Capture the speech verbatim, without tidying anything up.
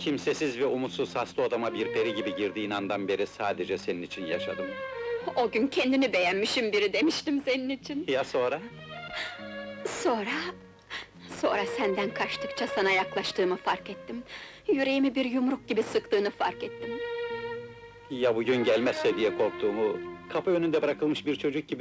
Kimsesiz ve umutsuz hasta odama bir peri gibi girdiğin andan beri sadece senin için yaşadım. O gün kendini beğenmişim biri demiştim senin için. Ya sonra? Sonra... Sonra senden kaçtıkça sana yaklaştığımı fark ettim. Yüreğimi bir yumruk gibi sıktığını fark ettim. Ya bugün gelmezse diye korktuğumu, kapı önünde bırakılmış bir çocuk gibi